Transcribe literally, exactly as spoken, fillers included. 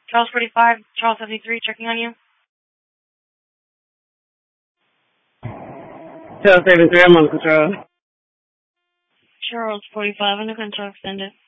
Charles forty-five, Charles seventy-three, checking on you. Charles seventy-three, I'm on control. Charles forty-five, under control extended.